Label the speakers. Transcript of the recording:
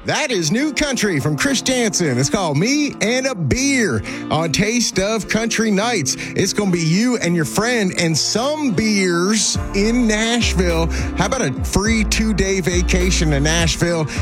Speaker 1: That is new country from Chris Jansen. It's called Me and a Beer on Taste of Country Nights. It's going to be you and your friend and some beers in Nashville. How about a free 2-day vacation to Nashville?